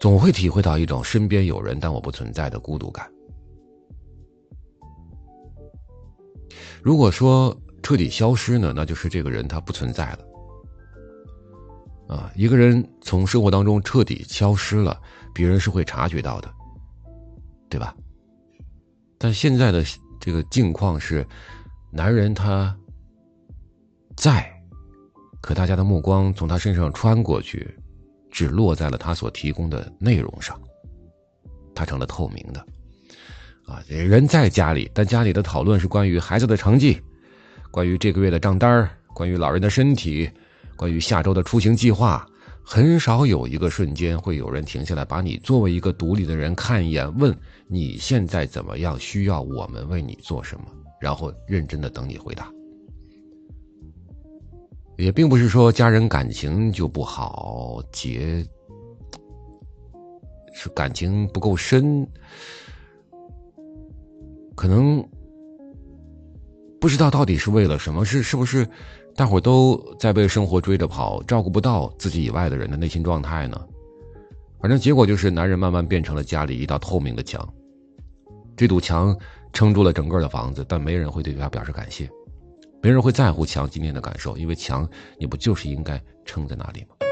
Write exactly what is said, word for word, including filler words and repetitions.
总会体会到一种身边有人但我不存在的孤独感。如果说彻底消失呢，那就是这个人他不存在了。啊，一个人从生活当中彻底消失了，别人是会察觉到的，对吧？但现在的这个境况是，男人他在，可大家的目光从他身上穿过去，只落在了他所提供的内容上，他成了透明的。啊，人在家里，但家里的讨论是关于孩子的成绩，关于这个月的账单，关于老人的身体，关于下周的出行计划。很少有一个瞬间会有人停下来把你作为一个独立的人看一眼，问你现在怎么样，需要我们为你做什么，然后认真的等你回答。也并不是说家人感情就不好，结是感情不够深，可能不知道到底是为了什么，是是不是大伙都在被生活追着跑，照顾不到自己以外的人的内心状态呢？反正结果就是男人慢慢变成了家里一道透明的墙，这堵墙撑住了整个的房子，但没人会对他表示感谢，没人会在乎墙今天的感受，因为墙你不就是应该撑在那里吗？